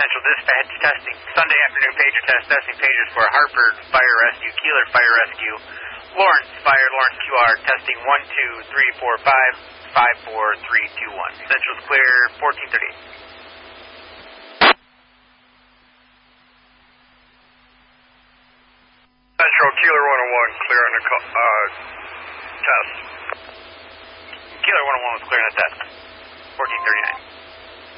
Central Dispatch testing. Sunday afternoon pager test, testing pagers for Hartford Fire Rescue, Keeler Fire Rescue, Lawrence Fire, Lawrence QR, testing 1, 2, 3, 4, 5, 5, 4, 3, 2, 1. Central's clear, 1438. Central, Keeler 101, clear on the test. Keeler 101 was clear on the test. 1439.